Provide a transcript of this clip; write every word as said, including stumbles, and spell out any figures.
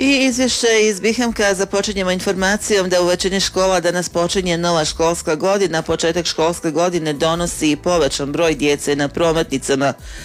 I izvješće iz Bihamka započinjemo informacijom da u većini škola danas počinje nova školska godina. Početak školske godine donosi i povećan broj djece na prometnicama.